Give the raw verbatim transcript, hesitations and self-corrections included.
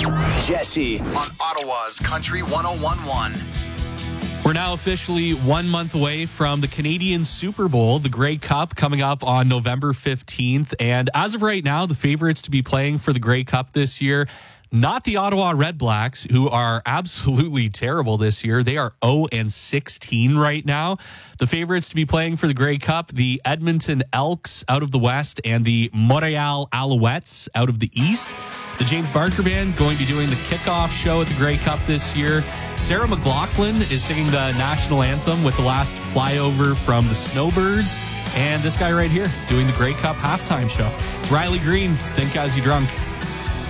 Jesse on Ottawa's Country one oh one point one. We're now officially one month away from the Canadian Super Bowl, the Grey Cup, coming up on November fifteenth. And as of right now, the favorites to be playing for the Grey Cup this year, not the Ottawa Red Blacks, who are absolutely terrible this year. They are oh and sixteen right now. The favorites to be playing for the Grey Cup, the Edmonton Elks out of the West and the Montreal Alouettes out of the East. The James Barker Band going to be doing the kickoff show at the Grey Cup this year. Sarah McLachlan is singing the national anthem with the last flyover from the Snowbirds. And this guy right here doing the Grey Cup halftime show. It's Riley Green. Think As You Drunk.